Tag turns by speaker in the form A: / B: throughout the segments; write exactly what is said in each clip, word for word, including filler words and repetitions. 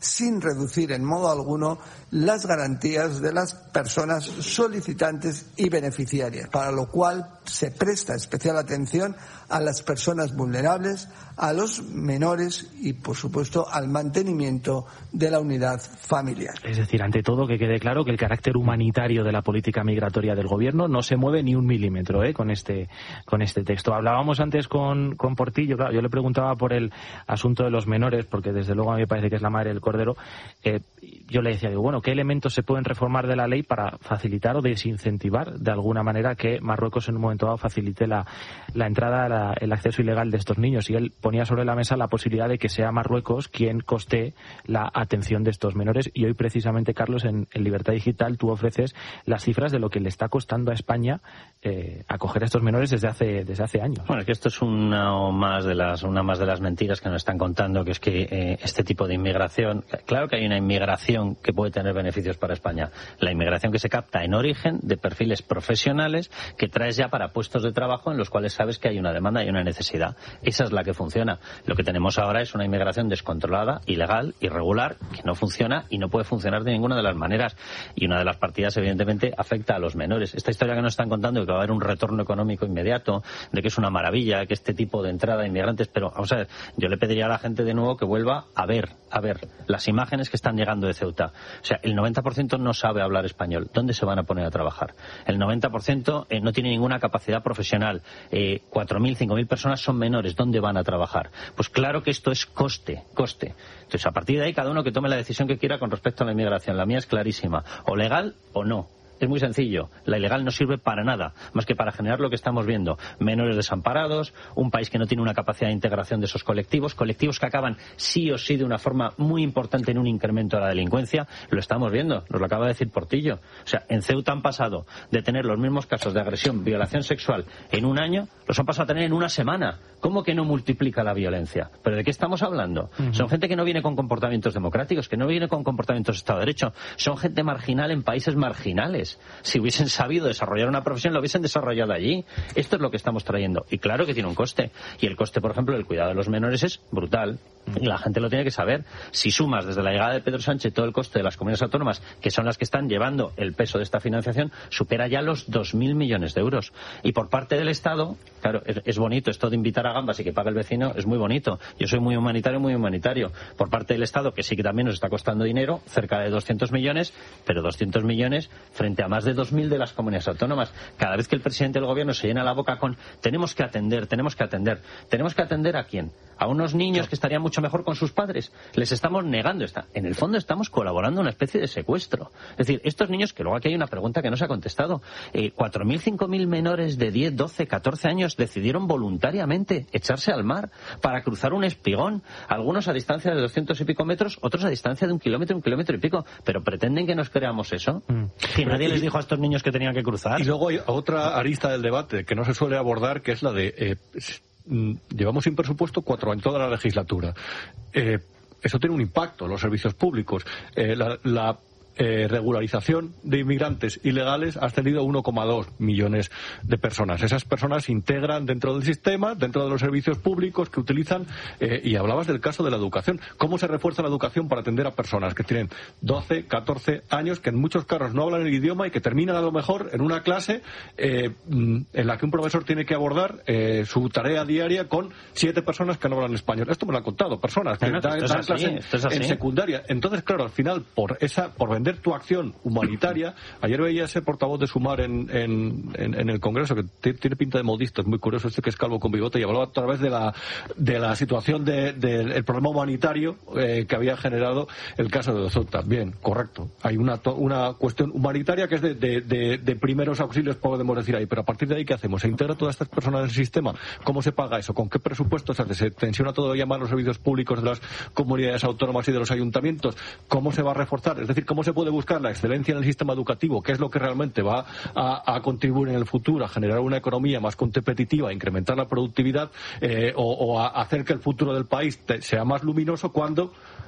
A: sin reducir en modo alguno las garantías de las personas solicitantes y beneficiarias, para lo cual se presta especial atención a las personas vulnerables, a los menores y, por supuesto, al mantenimiento de la unidad familiar.
B: Es decir, ante todo, que quede claro que el carácter humanitario de la política migratoria del Gobierno no se mueve ni un milímetro ¿eh? con este con este texto. Hablábamos antes con, con Portillo, claro, yo le preguntaba por el asunto de los menores, porque desde luego a mí me parece que es la madre del cordero. Eh, yo le decía, digo, bueno, ¿qué elementos se pueden reformar de la ley para facilitar o desincentivar de alguna manera que Marruecos en un momento dado facilite la, la entrada, la, el acceso ilegal de estos niños? Y él ponía sobre la mesa la posibilidad de que sea Marruecos quien costee la atención de estos menores. Y hoy precisamente, Carlos, en, en Libertad Digital tú ofreces las cifras de lo que le está costando a España eh, acoger a estos menores desde hace desde hace años.
C: Bueno, que esto es una más de las una más de las mentiras que nos están contando, que es que eh, este tipo de inmigración, claro que hay una inmigración que puede tener beneficios para España, la inmigración que se capta en origen de perfiles profesionales que traes ya para puestos de trabajo en los cuales sabes que hay una demanda y una necesidad. Esa es la que funciona. Lo que tenemos ahora es una inmigración descontrolada, ilegal, irregular, que no funciona y no puede funcionar de ninguna de las maneras. Y una de las partidas, evidentemente, afecta a los menores. Esta historia que nos están contando, de que va a haber un retorno económico inmediato, de que es una maravilla, que este tipo de entrada de inmigrantes, pero vamos a ver, yo le pediría a la gente de nuevo que vuelva a ver, a ver las imágenes que están llegando de Ceuta. O sea, el noventa por ciento no sabe hablar español. ¿Dónde se van a poner a trabajar? El noventa por ciento eh, no tiene ninguna capacidad profesional. Eh, cuatro mil, cinco mil personas son menores. ¿Dónde van a trabajar? Pues claro que esto es coste, coste. Entonces, a partir de ahí, cada uno que tome la decisión que quiera con respecto a la inmigración. La mía es clarísima. O legal o no. Es muy sencillo. La ilegal no sirve para nada, más que para generar lo que estamos viendo. Menores desamparados, un país que no tiene una capacidad de integración de esos colectivos, colectivos que acaban sí o sí de una forma muy importante en un incremento de la delincuencia. Lo estamos viendo, nos lo acaba de decir Portillo. O sea, en Ceuta han pasado de tener los mismos casos de agresión, violación sexual en un año, los han pasado a tener en una semana. ¿Cómo que no multiplica la violencia? ¿Pero de qué estamos hablando? Uh-huh. Son gente que no viene con comportamientos democráticos, que no viene con comportamientos de Estado de Derecho. Son gente marginal en países marginales. Si hubiesen sabido desarrollar una profesión, lo hubiesen desarrollado allí. Esto es lo que estamos trayendo. Y claro que tiene un coste. Y el coste, por ejemplo, del cuidado de los menores es brutal. Y la gente lo tiene que saber. Si sumas desde la llegada de Pedro Sánchez todo el coste de las comunidades autónomas, que son las que están llevando el peso de esta financiación, supera ya los dos mil millones de euros. Y por parte del Estado, claro, es, es bonito esto de invitar a gambas y que pague el vecino, es muy bonito. Yo soy muy humanitario, muy humanitario. Por parte del Estado, que sí que también nos está costando dinero, cerca de doscientos millones, pero doscientos millones frente a más de dos mil de las comunidades autónomas. Cada vez que el presidente del gobierno se llena la boca con tenemos que atender, tenemos que atender. ¿Tenemos que atender a quién? ¿A unos niños que estarían mucho mejor con sus padres? Les estamos negando esta. En el fondo estamos colaborando en una especie de secuestro. Es decir, estos niños, que luego aquí hay una pregunta que no se ha contestado, eh, cuatro mil, cinco mil menores de diez, doce, catorce años decidieron voluntariamente echarse al mar para cruzar un espigón, algunos a distancia de doscientos y pico metros, otros a distancia de un kilómetro, un kilómetro y pico, pero pretenden que nos creamos eso. Mm. Que nadie les dijo a estos niños que tenían que cruzar.
D: Y luego hay otra arista del debate que no se suele abordar, que es la de eh, llevamos sin presupuesto cuatro años, toda la legislatura. Eh, eso tiene un impacto en los servicios públicos. Eh, la, la Eh, regularización de inmigrantes ilegales ha ascendido a uno coma dos millones de personas. Esas personas se integran dentro del sistema, dentro de los servicios públicos que utilizan, eh, y hablabas del caso de la educación. ¿Cómo se refuerza la educación para atender a personas que tienen doce, catorce años, que en muchos casos no hablan el idioma y que terminan a lo mejor en una clase eh, en la que un profesor tiene que abordar eh, su tarea diaria con siete personas que no hablan español? Esto me lo han contado personas que
C: no, no,
D: dan, dan
C: así,
D: clases en, en secundaria. Entonces, claro, al final, por esa por vender tu acción humanitaria. Ayer veía ese portavoz de Sumar en, en, en, en el Congreso, que t- tiene pinta de modista, es muy curioso, este que es calvo con bigote, y hablaba a través de la, de la situación del de, de, problema humanitario eh, que había generado el caso de Ceuta. Bien, correcto. Hay una, to- una cuestión humanitaria que es de, de, de, de primeros auxilios, podemos decir ahí, pero a partir de ahí, ¿qué hacemos? ¿Se integra todas estas personas en el sistema? ¿Cómo se paga eso? ¿Con qué presupuesto se hace? ¿Se tensiona todavía más los servicios públicos de las comunidades autónomas y de los ayuntamientos? ¿Cómo se va a reforzar? Es decir, ¿cómo se puede buscar la excelencia en el sistema educativo, que es lo que realmente va a, a contribuir en el futuro a generar una economía más competitiva, a incrementar la productividad eh, o, o a hacer que el futuro del país te, sea más luminoso, cuando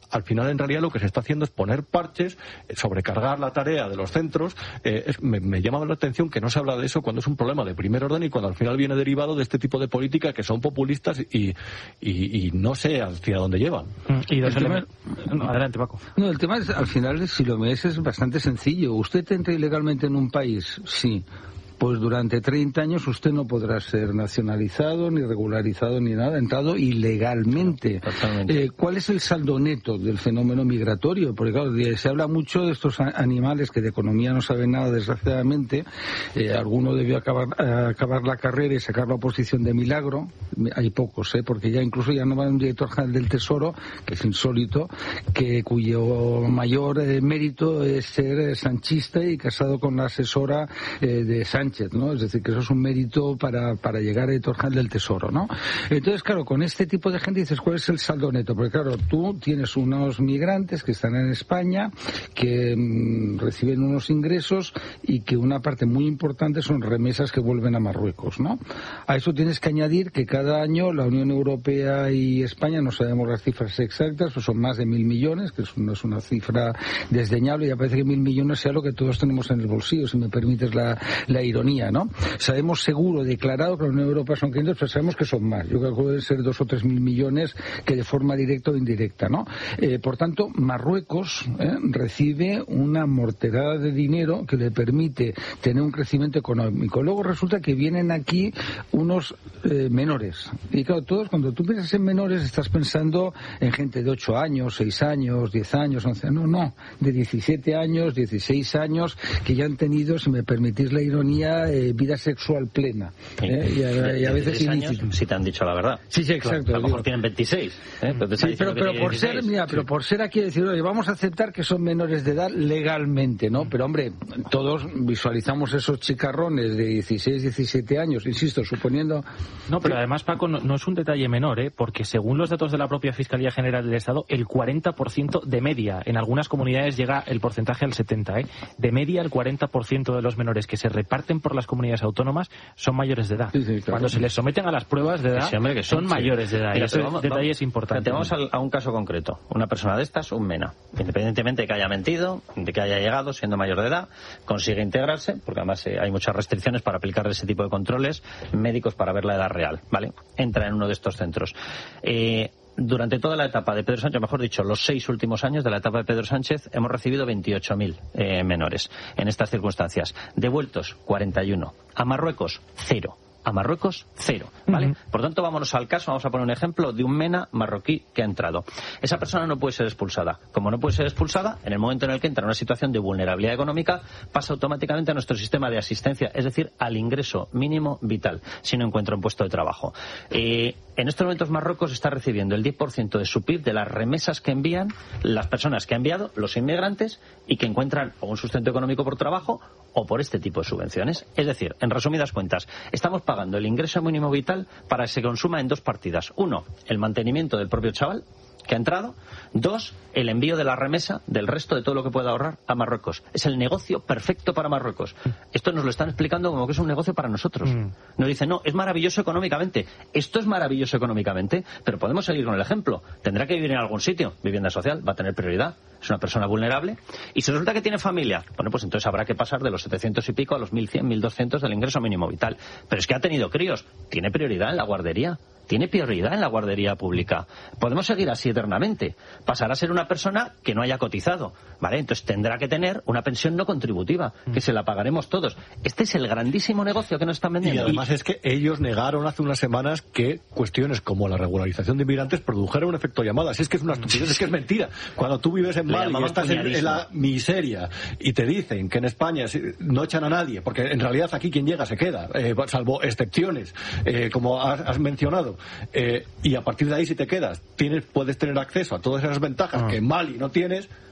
D: al final en realidad lo que se está haciendo es poner parches, sobrecargar la tarea de los centros. Eh, es, me, me llama la atención que no se habla de eso cuando es un problema de primer orden y cuando al final viene derivado de este tipo de política que son populistas y, y, y no sé hacia dónde llevan.
B: Y dos tema... no, adelante, Paco.
E: No, el tema es, al final, si lo ves, es bastante sencillo. Usted entra ilegalmente en un país, sí. Pues durante treinta años usted no podrá ser nacionalizado, ni regularizado, ni nada, entrado ilegalmente. Eh, ¿Cuál es el saldo neto del fenómeno migratorio? Porque claro, se habla mucho de estos animales que de economía no saben nada, desgraciadamente. Eh, alguno debió acabar, eh, acabar la carrera y sacar la oposición de milagro. Hay pocos, ¿eh? Porque ya incluso ya no va un director general del Tesoro, que es insólito, que cuyo mayor eh, mérito es ser eh, sanchista y casado con la asesora eh, de Sánchez. ¿no? Es decir, que eso es un mérito para, para llegar a editor general del Tesoro, ¿no? Entonces, claro, con este tipo de gente dices, ¿cuál es el saldo neto? Porque, claro, tú tienes unos migrantes que están en España, que mmm, reciben unos ingresos y que una parte muy importante son remesas que vuelven a Marruecos, ¿no? A eso tienes que añadir que cada año la Unión Europea y España, no sabemos las cifras exactas, pues son más de mil millones, que no es una cifra desdeñable, y parece que mil millones sea lo que todos tenemos en el bolsillo, si me permites la, la ironía, ¿no? Sabemos seguro, declarado que la Unión Europea son quinientos, pero sabemos que son más. Yo creo que pueden ser dos o tres mil millones que de forma directa o indirecta, ¿no? Eh, por tanto, Marruecos eh, recibe una morterada de dinero que le permite tener un crecimiento económico. Luego resulta que vienen aquí unos eh, menores. Y claro, todos, cuando tú piensas en menores, estás pensando en gente de ocho años, seis años, diez años, once. No, no. De diecisiete años, dieciséis años, que ya han tenido, si me permitís la ironía, Eh, vida sexual plena. ¿eh? Y, a, y a veces
C: años, si te han dicho la verdad.
E: Sí, sí, exacto.
C: A lo mejor tienen veintiséis. ¿eh?
E: Sí, pero, pero por dieciséis. ser, mira, sí. pero por ser aquí decir, oye, vamos a aceptar que son menores de edad legalmente, ¿no? Pero hombre, todos visualizamos esos chicarrones de dieciséis, diecisiete años, insisto, suponiendo.
B: No, pero además, Paco, no, no es un detalle menor, ¿eh? Porque según los datos de la propia Fiscalía General del Estado, el cuarenta por ciento de media, en algunas comunidades llega el porcentaje al setenta por ciento, ¿eh? De media, el cuarenta por ciento de los menores que se reparten por las comunidades autónomas son mayores de edad. Sí, sí, claro. Cuando se les someten a las pruebas de edad, sí, hombre, que son, son mayores de edad. Mira, y ese vamos, detalle vamos, es importante.
C: Vamos a, a un caso concreto. Una persona de estas, un MENA, independientemente de que haya mentido, de que haya llegado siendo mayor de edad, consigue integrarse, porque además eh, hay muchas restricciones para aplicar ese tipo de controles médicos para ver la edad real, ¿vale? Entra en uno de estos centros. Eh... Durante toda la etapa de Pedro Sánchez, mejor dicho, los seis últimos años de la etapa de Pedro Sánchez, hemos recibido veintiocho mil eh, menores en estas circunstancias. Devueltos, cuarenta y uno. A Marruecos, cero. A Marruecos, cero, ¿vale? Uh-huh. Por tanto, vámonos al caso, vamos a poner un ejemplo de un MENA marroquí que ha entrado. Esa persona no puede ser expulsada. Como no puede ser expulsada, en el momento en el que entra en una situación de vulnerabilidad económica, pasa automáticamente a nuestro sistema de asistencia, es decir, al ingreso mínimo vital, si no encuentra un puesto de trabajo. Eh, en estos momentos Marruecos está recibiendo el diez por ciento de su P I B de las remesas que envían las personas que ha enviado, los inmigrantes, y que encuentran o un sustento económico por trabajo o por este tipo de subvenciones. Es decir, en resumidas cuentas, estamos pagando el ingreso mínimo vital para que se consuma en dos partidas. Uno, el mantenimiento del propio chaval que ha entrado. Dos, el envío de la remesa del resto de todo lo que pueda ahorrar a Marruecos. Es el negocio perfecto para Marruecos. Esto nos lo están explicando como que es un negocio para nosotros. Mm. Nos dicen, no, es maravilloso económicamente. Esto es maravilloso económicamente, pero podemos seguir con el ejemplo. Tendrá que vivir en algún sitio. Vivienda social, va a tener prioridad. Es una persona vulnerable. Y si resulta que tiene familia, bueno, pues entonces habrá que pasar de los setecientos y pico a los mil cien, mil doscientos del ingreso mínimo vital. Pero es que ha tenido críos. Tiene prioridad en la guardería. Tiene prioridad en la guardería pública. Podemos seguir así eternamente. Pasará a ser una persona que no haya cotizado, ¿vale? Entonces tendrá que tener una pensión no contributiva, que se la pagaremos todos. Este es el grandísimo negocio que nos están vendiendo.
D: Y además es que ellos negaron hace unas semanas que cuestiones como la regularización de inmigrantes produjeran un efecto llamada. Si es que es una estupidez, es que es mentira. Cuando tú vives en Mali y estás en, en la miseria y te dicen que en España no echan a nadie, porque en realidad aquí quien llega se queda, eh, salvo excepciones, eh, como has, has mencionado. Eh, y a partir de ahí, si te quedas, tienes, puedes tener acceso a todas esas ventajas ah. que en Mali no tienes.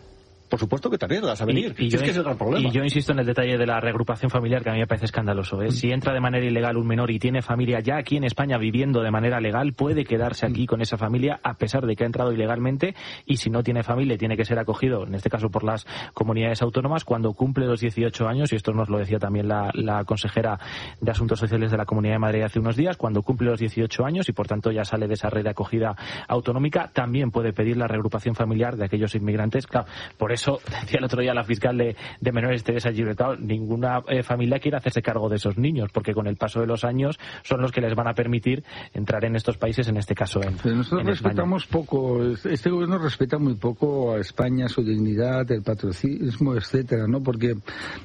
D: por supuesto que te arriesgas a venir.
B: Y, y,
D: si
B: yo,
D: es que ese es el gran problema.
B: Y yo insisto en el detalle de la reagrupación familiar, que a mí me parece escandaloso. ¿eh? Si entra de manera ilegal un menor y tiene familia ya aquí en España viviendo de manera legal, puede quedarse aquí con esa familia a pesar de que ha entrado ilegalmente, y si no tiene familia tiene que ser acogido, en este caso por las comunidades autónomas, cuando cumple los dieciocho años, y esto nos lo decía también la, la consejera de Asuntos Sociales de la Comunidad de Madrid hace unos días, cuando cumple los dieciocho años y por tanto ya sale de esa red de acogida autonómica, también puede pedir la reagrupación familiar de aquellos inmigrantes. Claro, por eso decía el otro día la fiscal de, de menores, Teresa Gibraltar, ninguna eh, familia quiere hacerse cargo de esos niños, porque con el paso de los años son los que les van a permitir entrar en estos países, en este caso en,
E: Pero nosotros
B: en
E: respetamos
B: España.
E: poco, este gobierno respeta muy poco a España, su dignidad, el patriotismo, etcétera, ¿no? Porque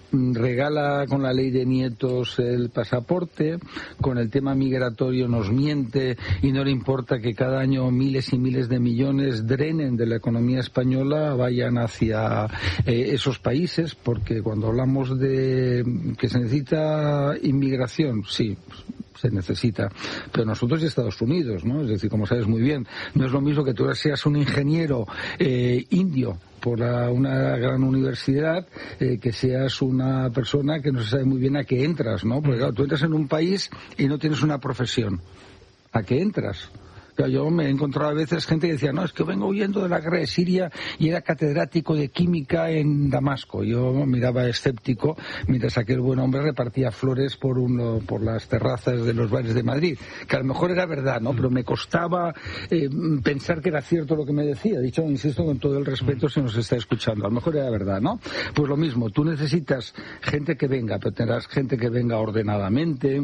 E: regala con la ley de nietos el pasaporte, con el tema migratorio nos miente y no le importa que cada año miles y miles de millones drenen de la economía española, vayan hacia eh, esos países, porque cuando hablamos de que se necesita inmigración, sí, se necesita, pero nosotros y Estados Unidos, ¿no? Es decir, como sabes muy bien, no es lo mismo que tú seas un ingeniero eh, indio por la, una gran universidad, eh, que seas una persona que no se sabe muy bien a qué entras, ¿no? Porque claro, tú entras en un país y no tienes una profesión. ¿A qué entras? Yo me he encontrado a veces gente que decía, no, es que vengo huyendo de la guerra de Siria y era catedrático de química en Damasco. Yo miraba escéptico mientras aquel buen hombre repartía flores por uno, por las terrazas de los bares de Madrid, que a lo mejor era verdad, ¿no? Pero me costaba eh, pensar que era cierto lo que me decía. Dicho, insisto, con todo el respeto, si nos está escuchando, a lo mejor era verdad, ¿no? Pues lo mismo, tú necesitas gente que venga, pero tendrás gente que venga ordenadamente.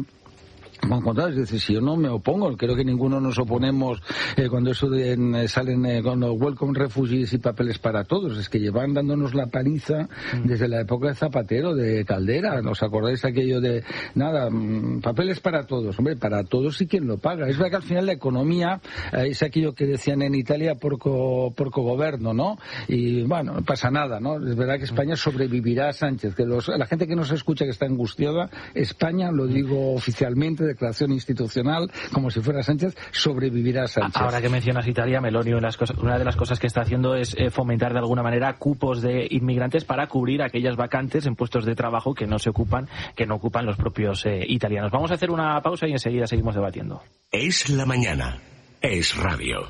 E: Es decir, si yo no me opongo, creo que ninguno nos oponemos eh, cuando eso de, eh, salen eh, con los welcome refugees y papeles para todos, es que llevan dándonos la paliza desde la época de Zapatero, de Caldera. ¿Nos acordáis aquello de nada, mmm, papeles para todos? Hombre, para todos y quien lo paga. Es verdad que al final la economía eh, es aquello que decían en Italia, porco, porco gobierno, ¿no? Y bueno, no pasa nada, ¿no? Es verdad que España sobrevivirá a Sánchez, que los, la gente que nos escucha que está angustiada, España, lo digo oficialmente, declaración institucional, como si fuera Sánchez, sobrevivirá a Sánchez.
B: Ahora que mencionas Italia, Meloni, una de las cosas, una de las cosas que está haciendo es eh, fomentar de alguna manera cupos de inmigrantes para cubrir aquellas vacantes en puestos de trabajo que no se ocupan, que no ocupan los propios eh, italianos. Vamos a hacer una pausa y enseguida seguimos debatiendo.
F: Es la mañana. Es radio.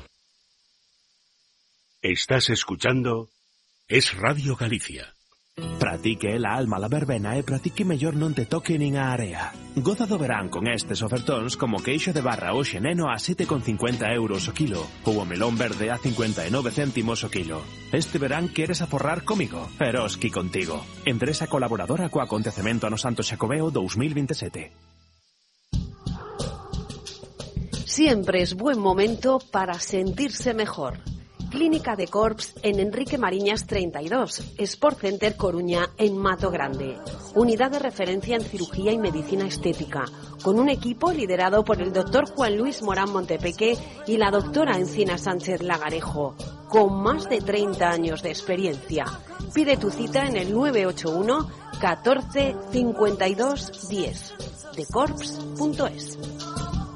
F: Estás escuchando Es Radio Galicia.
G: Pratique la alma la verbena e pratique mellor non te toque nin a area. Goza do verán con estes ofertóns como queixo de barra o xeneno a sete con cincuenta euros o kilo ou o melón verde a cincuenta e nove céntimos o kilo. Este verán queres aforrar comigo? Eroski contigo. Empresa colaboradora co acontecemento no Santo Xacobeo dos mil veintisiete.
H: Siempre es buen momento para sentirse mejor. Clínica de Corps en Enrique Mariñas treinta y dos, Sport Center Coruña en Mato Grande. Unidad de referencia en cirugía y medicina estética, con un equipo liderado por el doctor Juan Luis Morán Montepeque y la doctora Encina Sánchez Lagarejo, con más de treinta años de experiencia. Pide tu cita en el nueve ocho uno catorce cincuenta y dos diez, de corps punto es.